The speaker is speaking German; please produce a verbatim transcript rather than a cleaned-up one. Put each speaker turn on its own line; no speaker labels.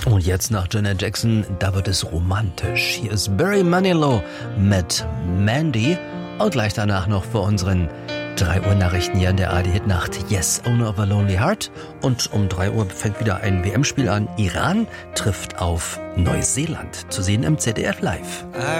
Und jetzt nach Janet Jackson, da wird es romantisch. Hier ist Barry Manilow mit Mandy und gleich danach noch für unseren drei Uhr Nachrichten hier in der A R D-Hitnacht Yes, Owner of a Lonely Heart. Und um drei Uhr fängt wieder ein W M-Spiel an. Iran trifft auf Neuseeland. Zu sehen im Z D F Live.